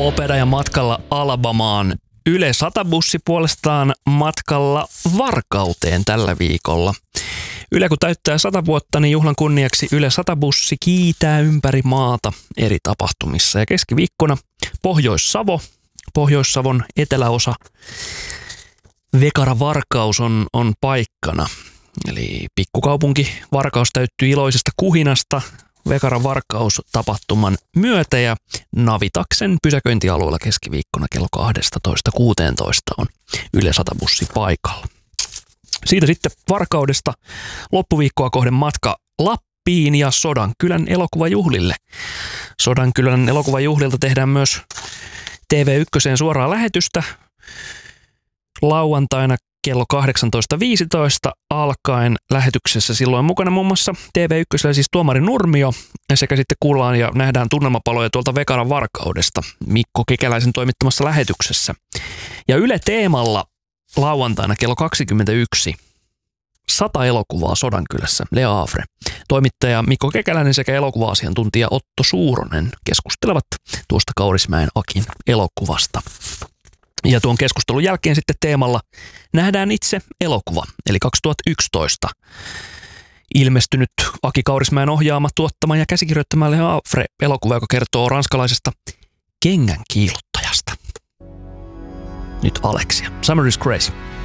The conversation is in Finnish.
Opera ja matkalla Alabamaan. Yle 100-bussi puolestaan matkalla Varkauteen tällä viikolla. Yle kun täyttää 100 vuotta, niin juhlan kunniaksi Yle 100-bussi kiitää ympäri maata eri tapahtumissa. Ja keskiviikkona Pohjois-Savon eteläosa Vekara-Varkaus on paikkana. Eli pikkukaupunki Varkaus täyttyy iloisesta kuhinasta Vekara-Varkaus tapahtuman myötä ja Navitaksen pysäköintialueella keskiviikkona kello 12.16 on Yle 100-bussi paikalla. Siitä sitten Varkaudesta loppuviikkoa kohden matka Lappiin ja Sodankylän elokuvajuhlille. Sodankylän elokuvajuhlilta tehdään myös TV1 suoraa lähetystä lauantaina kello 18.15 alkaen lähetyksessä silloin mukana muun muassa TV1 siis Tuomari Nurmio sekä sitten kuullaan ja nähdään tunnelmapaloja tuolta Vekaran Varkaudesta Mikko Kekäläisen toimittamassa lähetyksessä. Ja Yle Teemalla lauantaina kello 21 100 elokuvaa Sodankylässä, Le Havre. Toimittaja Mikko Kekäläinen sekä elokuva-asiantuntija Otto Suuronen keskustelevat tuosta Kaurismäen Akin elokuvasta. Ja tuon keskustelun jälkeen sitten Teemalla nähdään itse elokuva, eli 2011 ilmestynyt Aki Kaurismäen ohjaama, tuottama ja käsikirjoittama Le Havre-elokuva, joka kertoo ranskalaisesta kengän kiillottajasta. Nyt Alexia. Summer is Crazy.